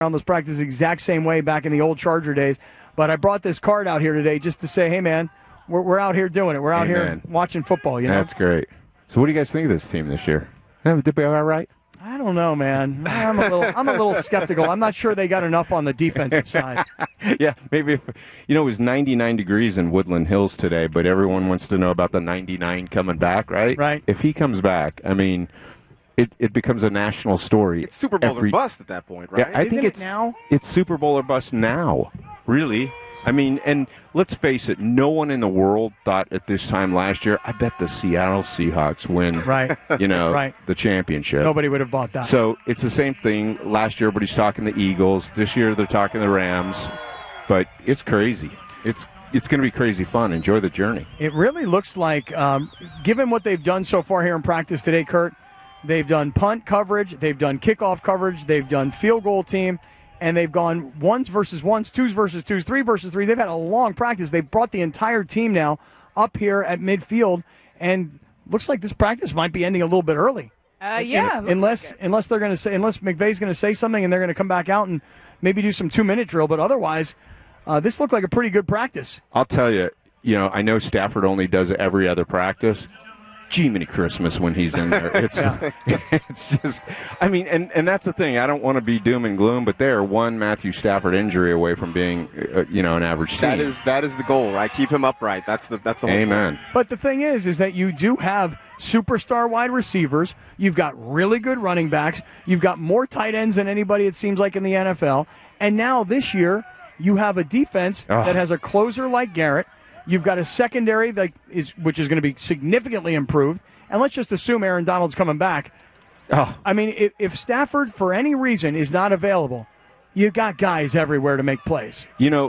around those practices the exact same way back in the old Charger days. But I brought this card out here today just to say, hey, man, we're out here doing it. We're out here watching football. You know? That's great. So what do you guys think of this team this year? Did they be all right? I don't know, man. I'm a little skeptical. I'm not sure they got enough on the defensive side. Yeah, maybe if it was 99 degrees in Woodland Hills today, but everyone wants to know about the 99 coming back, right? Right. If he comes back, I mean, it becomes a national story. It's Super Bowl or bust at that point, right? Yeah, I think it's now. It's Super Bowl or bust now, really. I mean, and let's face it, no one in the world thought at this time last year, I bet the Seattle Seahawks win, the championship. Nobody would have bought that. So it's the same thing. Last year, everybody's talking the Eagles. This year, they're talking the Rams. But it's crazy. It's going to be crazy fun. Enjoy the journey. It really looks like, given what they've done so far here in practice today, Kurt, they've done punt coverage, they've done kickoff coverage, they've done field goal team, and they've gone ones versus ones, twos versus twos, three versus three. They've had a long practice. They've brought the entire team now up here at midfield, and looks like this practice might be ending a little bit early. Unless McVay's going to say something and they're going to come back out and maybe do some 2-minute drill, but otherwise, this looked like a pretty good practice. I'll tell you, I know Stafford only does it every other practice. Gee, many Christmas when he's in there. It's just, I mean, and that's the thing. I don't want to be doom and gloom, but they're one Matthew Stafford injury away from being, an average team. That is the goal, right? Keep him upright. That's the whole Amen. Point. But the thing is that you do have superstar wide receivers. You've got really good running backs. You've got more tight ends than anybody, it seems like, in the NFL. And now this year, you have a defense that has a closer like Garrett. You've got a secondary which is going to be significantly improved. And let's just assume Aaron Donald's coming back. I mean, if Stafford, for any reason, is not available, you've got guys everywhere to make plays.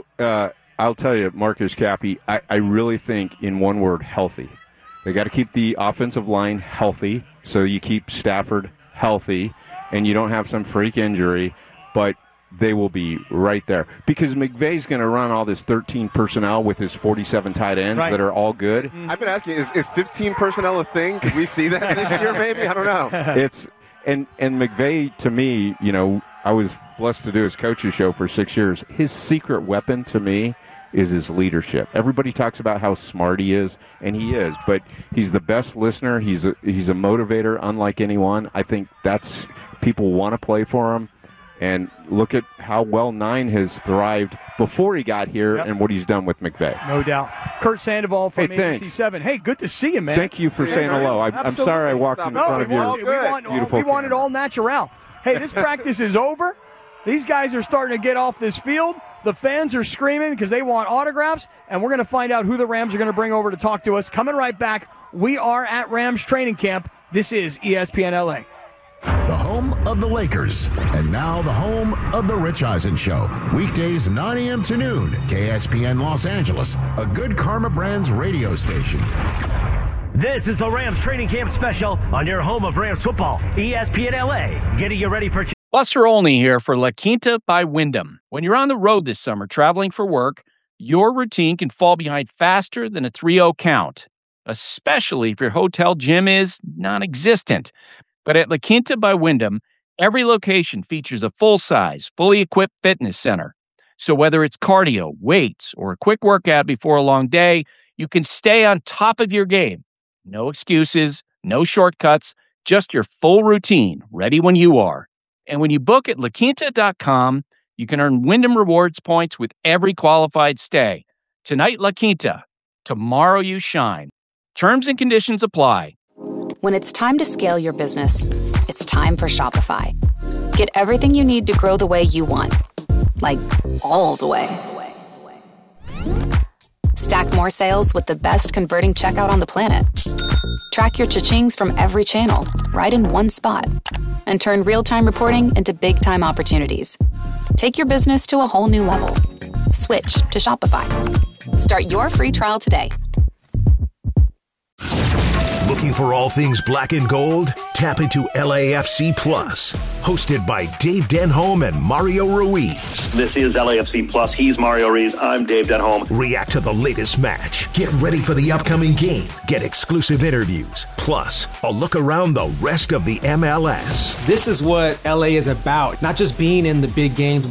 I'll tell you, Marcus Cappy, I really think, in one word, healthy. They got to keep the offensive line healthy, so you keep Stafford healthy, and you don't have some freak injury, but they will be right there. Because McVay's going to run all this 13 personnel with his 47 tight ends that are all good. I've been asking, is 15 personnel a thing? Could we see that this year maybe? I don't know. And McVay, to me, I was blessed to do his coach's show for 6 years. His secret weapon, to me, is his leadership. Everybody talks about how smart he is, and he is, but he's the best listener. He's a motivator unlike anyone. I think people want to play for him. And look at how well Nine has thrived before he got here and what he's done with McVay. No doubt. Kurt Sandoval from ABC7. Hey, good to see you, man. Thank you for saying hello. I'm sorry I walked in front of your beautiful We want it all natural. Hey, this practice is over. These guys are starting to get off this field. The fans are screaming because they want autographs, and we're going to find out who the Rams are going to bring over to talk to us. Coming right back, we are at Rams training camp. This is ESPN LA. The home of the Lakers, and now the home of the Rich Eisen Show. Weekdays 9 a.m. to noon, KSPN Los Angeles, a Good Karma Brands radio station. This is the Rams training camp special on your home of Rams football, ESPN LA. Getting you ready for... Buster Olney here for La Quinta by Wyndham. When you're on the road this summer traveling for work, your routine can fall behind faster than a 3-0 count, especially if your hotel gym is non-existent. But at La Quinta by Wyndham, every location features a full-size, fully equipped fitness center. So whether it's cardio, weights, or a quick workout before a long day, you can stay on top of your game. No excuses, no shortcuts, just your full routine, ready when you are. And when you book at LaQuinta.com, you can earn Wyndham Rewards points with every qualified stay. Tonight, La Quinta. Tomorrow, you shine. Terms and conditions apply. When it's time to scale your business, it's time for Shopify. Get everything you need to grow the way you want. Like, all the way. Stack more sales with the best converting checkout on the planet. Track your cha-chings from every channel, right in one spot. And turn real-time reporting into big-time opportunities. Take your business to a whole new level. Switch to Shopify. Start your free trial today. Looking for all things black and gold? Tap into LAFC Plus, hosted by Dave Denholm and Mario Ruiz. This is LAFC Plus. He's Mario Ruiz. I'm Dave Denholm. React to the latest match. Get ready for the upcoming game. Get exclusive interviews. Plus, a look around the rest of the MLS. This is what LA is about. Not just being in the big games,